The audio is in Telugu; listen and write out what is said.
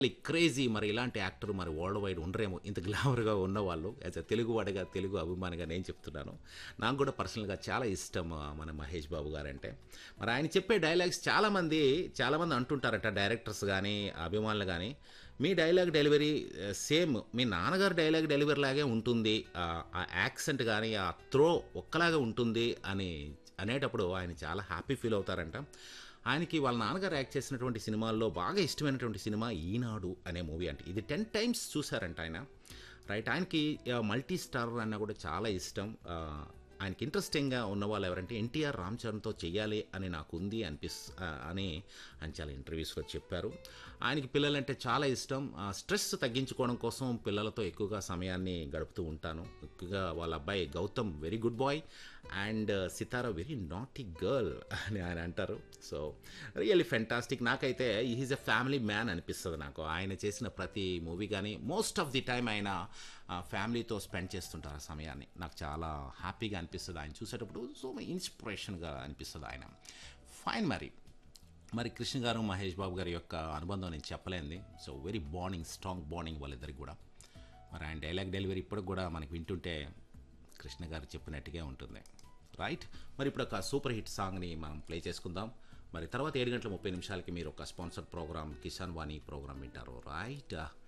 క్రేజీ మరి ఇలాంటి యాక్టర్ మరి వరల్డ్ వైడ్ ఉండరేమో ఇంత గ్లామర్గా ఉన్నవాళ్ళు యాజ్ అ తెలుగు వాడిగా తెలుగు అభిమానిగా నేను చెప్తున్నాను. నాకు కూడా పర్సనల్గా చాలా ఇష్టం మన మహేష్ బాబు గారంటే. మరి ఆయన చెప్పే డైలాగ్స్ చాలామంది అంటుంటారట డైరెక్టర్స్ కానీ అభిమానులు కానీ, మీ డైలాగ్ డెలివరీ సేమ్ మీ నాన్నగారు డైలాగ్ డెలివరీ లాగే ఉంటుంది, ఆ యాక్సెంట్ కానీ ఆ త్రో ఒక్కలాగా ఉంటుంది అని అనేటప్పుడు ఆయన చాలా హ్యాపీ ఫీల్ అవుతారంట. ఆయనకి వాళ్ళ నాన్నగారు యాక్ట్ చేసినటువంటి సినిమాల్లో బాగా ఇష్టమైనటువంటి సినిమా 'ఈనాడు' అనే మూవీ. అంటే ఇది 10 టైమ్స్ చూశారంట ఆయన. రైట్. ఆయనకి మల్టీ స్టారర్ అన్న కూడా చాలా ఇష్టం. ఆయనకి ఇంట్రెస్టింగ్గా ఉన్నవాళ్ళు ఎవరంటే ఎన్టీఆర్ రామ్ చరణ్తో చెయ్యాలి అని నాకు ఉంది అని ఆయన చాలా ఇంటర్వ్యూస్లో చెప్పారు. ఆయనకి పిల్లలంటే చాలా ఇష్టం. స్ట్రెస్ తగ్గించుకోవడం కోసం పిల్లలతో ఎక్కువగా సమయాన్ని గడుపుతూ ఉంటాను. ఎక్కువగా వాళ్ళ అబ్బాయి Gautam very good bye and Sitara very naughty girl అని ఆయన అంటారు. So really fantastic. నాకైతే ఈజ్ ఎ ఫ్యామిలీ మ్యాన్ అనిపిస్తుంది నాకు. ఆయన చేసిన ప్రతి మూవీ కానీ మోస్ట్ ఆఫ్ ది టైం ఆయన ఫ్యామిలీతో స్పెండ్ చేస్తుంటారు ఆ సమయాన్ని. నాకు చాలా హ్యాపీగా అనిపిస్తుంది ఆయన చూసేటప్పుడు. సో ఇన్స్పిరేషన్గా అనిపిస్తుంది ఆయన. ఫైన్. మరి కృష్ణ గారు మహేష్ బాబు గారి యొక్క అనుబంధం నేను చెప్పలేంది. సో వెరీ స్ట్రాంగ్ బాండింగ్ వాళ్ళిద్దరికి కూడా. మరి ఆయన డైలాగ్ డెలివరీ ఇప్పటికి కూడా మనకి వింటుంటే కృష్ణ గారు చెప్పినట్టుగా ఉంటుంది. రైట్. మరి ఇప్పుడు ఒక సూపర్ హిట్ సాంగ్ని మనం ప్లే చేసుకుందాం. మరి తర్వాత 7:30 మీరు ఒక స్పాన్సర్డ్ ప్రోగ్రామ్ కిసాన్ వాణి ప్రోగ్రామ్ వింటారు. రైట్.